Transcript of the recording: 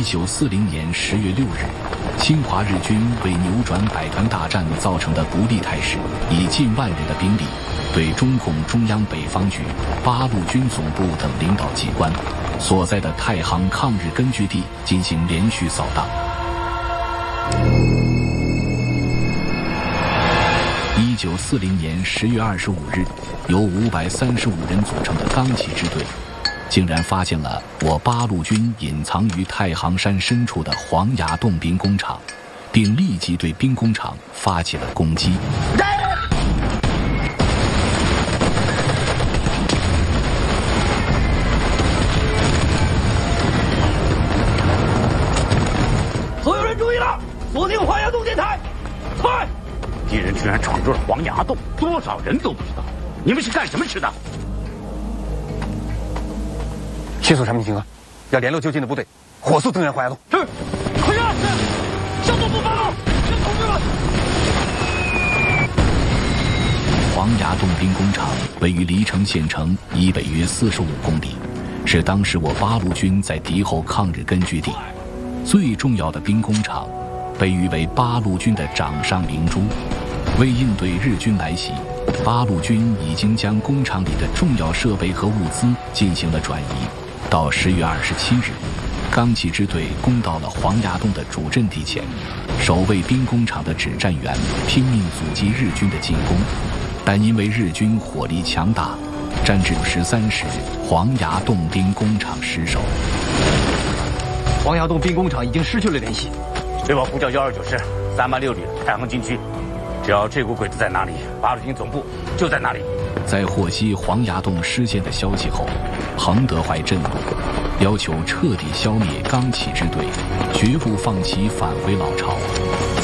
1940年10月6日，侵华日军为扭转百团大战造成的不利态势，以近万人的兵力对中共中央北方局、八路军总部等领导机关所在的太行抗日根据地进行连续扫荡。1940年10月25日，由535人组成的钢旗支队竟然发现了我八路军隐藏于太行山深处的黄崖洞兵工厂，并立即对兵工厂发起了攻击。 所有人注意了，锁定黄崖洞电台，快！ 敌人居然闯入了黄崖洞，多少人都不知道。你们是干什么吃的？ 迅速产品集合，要联络就近的部队，火速增援黄崖洞。 是，快点！是，向东部报告，是同志们。 黄崖洞兵工厂位于黎城县城以北约45公里，是当时我八路军在敌后抗日根据地最重要的兵工厂，被誉为八路军的掌上明珠。为应对日军来袭，八路军已经将工厂里的重要设备和物资进行了转移。到10月27日，钢旗支队攻到了黄崖洞的主阵地前，守卫兵工厂的指战员拼命阻击日军的进攻，但因为日军火力强大，战至13时，黄崖洞兵工厂失守。 黄崖洞兵工厂已经失去了联系， 对我呼叫129师386旅太行军区，只要这股鬼子在哪里，八路军总部就在哪里。 在获悉黄崖洞失陷的消息后，彭德怀震怒，要求彻底消灭钢旗支队，绝不放弃返回老巢。